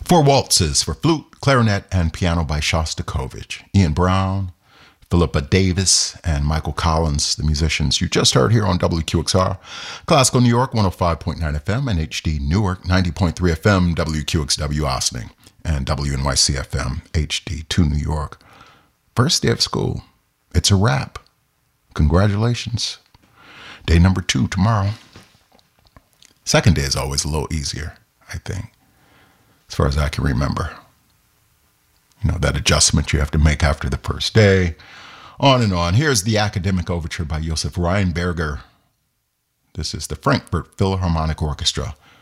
Four waltzes for flute, clarinet, and piano by Shostakovich. Ian Brown, Philippa Davis, and Michael Collins, the musicians you just heard here on WQXR. Classical New York, 105.9 FM, and HD Newark, 90.3 FM, WQXW Ossining, and WNYC FM, HD2 New York. First day of school. It's a wrap. Congratulations. Day number 2 tomorrow. Second day is always a little easier, I think, as far as I can remember. You know, that adjustment you have to make after the first day, on and on. Here's the Academic Overture by Josef Rheinberger. This is the Frankfurt Philharmonic Orchestra